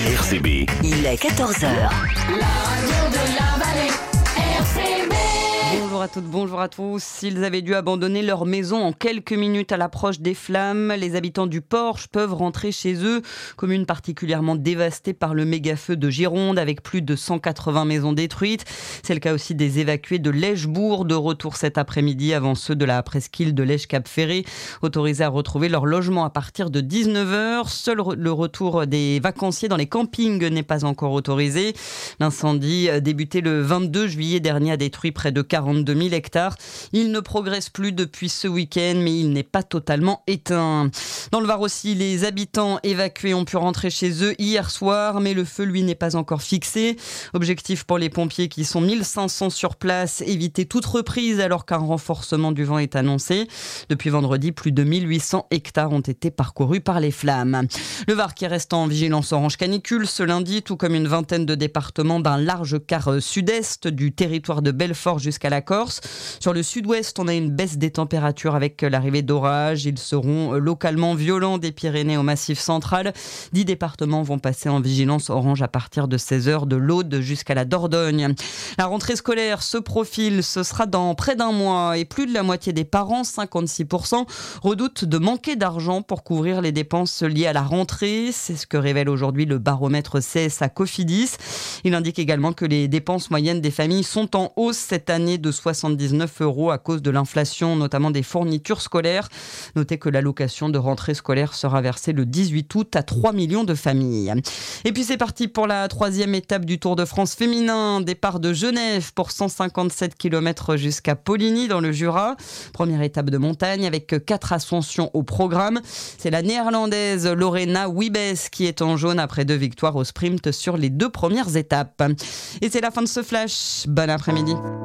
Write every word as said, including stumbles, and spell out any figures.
R C B. Il est quatorze heures. La radio de la vallée, R C B. Bonjour à toutes, bonjour à tous. Ils avaient dû abandonner leur maison en quelques minutes à l'approche des flammes. Les habitants du Porche peuvent rentrer chez eux. Commune particulièrement dévastée par le méga-feu de Gironde avec plus de cent quatre-vingts maisons détruites. C'est le cas aussi des évacués de Lèchebourg, de retour cet après-midi avant ceux de la presqu'île de Lèche-Cap-Ferré, autorisés à retrouver leur logement à partir de dix-neuf heures. Seul le retour des vacanciers dans les campings n'est pas encore autorisé. L'incendie débuté le vingt-deux juillet dernier a détruit près de quarante-deux mille hectares. Il ne progresse plus depuis ce week-end, mais il n'est pas totalement éteint. Dans le Var aussi, les habitants évacués ont pu rentrer chez eux hier soir, mais le feu, lui, n'est pas encore fixé. Objectif pour les pompiers qui sont mille cinq cents sur place, éviter toute reprise alors qu'un renforcement du vent est annoncé. Depuis vendredi, plus de mille huit cents hectares ont été parcourus par les flammes. Le Var qui reste en vigilance orange canicule ce lundi, tout comme une vingtaine de départements d'un large quart sud-est du territoire de Belfort jusqu'à la Corse. Sur le sud-ouest, on a une baisse des températures avec l'arrivée d'orages. Ils seront localement violents des Pyrénées au Massif central. Dix départements vont passer en vigilance orange à partir de seize heures de l'Aude jusqu'à la Dordogne. La rentrée scolaire se profile, ce sera dans près d'un mois et plus de la moitié des parents, cinquante-six pour cent, redoutent de manquer d'argent pour couvrir les dépenses liées à la rentrée. C'est ce que révèle aujourd'hui le baromètre C S A Cofidis. Il indique également que les dépenses moyennes des familles sont en hausse cette année de soixante-dix-neuf euros à cause de l'inflation, notamment des fournitures scolaires. Notez que l'allocation de rentrée scolaire sera versée le dix-huit août à trois millions de familles. Et puis c'est parti pour la troisième étape du Tour de France féminin. Départ de Genève pour cent cinquante-sept kilomètres jusqu'à Poligny dans le Jura. Première étape de montagne avec quatre ascensions au programme. C'est la néerlandaise Lorena Wiebes qui est en jaune après deux victoires au sprint sur les deux premières étapes. Et c'est la fin de ce flash. Bon après-midi.